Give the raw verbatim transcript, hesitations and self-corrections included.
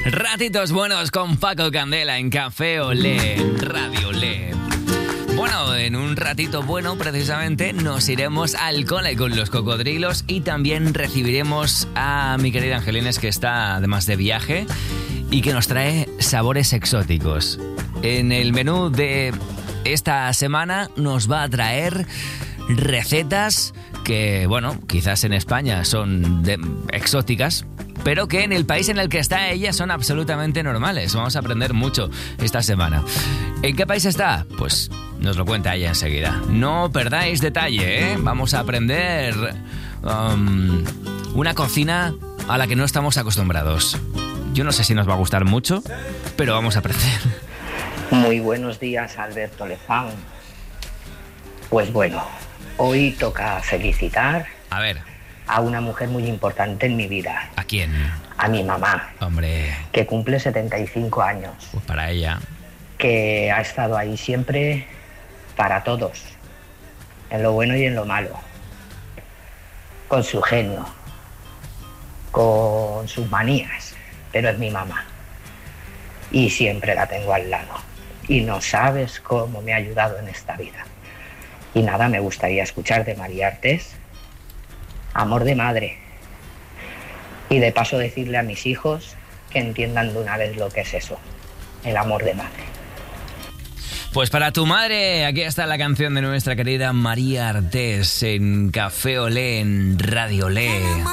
Ratitos buenos con Paco Candela en Café Olé, en Radio Olé. Bueno, en un ratito bueno, precisamente, nos iremos al cole con los cocodrilos y también recibiremos a mi querida Angelines, que está además de viaje y que nos trae sabores exóticos. En el menú de esta semana nos va a traer recetas que, bueno, quizás en España son de, exóticas, pero que en el país en el que está ella son absolutamente normales. Vamos a aprender mucho esta semana. ¿En qué país está? Pues nos lo cuenta ella enseguida. No perdáis detalle, ¿eh? Vamos a aprender um, una cocina a la que no estamos acostumbrados. Yo no sé si nos va a gustar mucho, pero vamos a aprender. Muy buenos días, Alberto Lezán. Pues bueno, hoy toca felicitar a ver a una mujer muy importante en mi vida. ¿A quién? A mi mamá. Hombre. Que cumple setenta y cinco años. Pues para ella. Que ha estado ahí siempre para todos, en lo bueno y en lo malo. Con su genio, con sus manías, pero es mi mamá. Y siempre la tengo al lado. Y no sabes cómo me ha ayudado en esta vida. Y nada, me gustaría escuchar de María Artés, Amor de Madre. Y de paso decirle a mis hijos que entiendan de una vez lo que es eso, el amor de madre. Pues para tu madre, aquí está la canción de nuestra querida María Artés en Café Olé, en Radio Olé.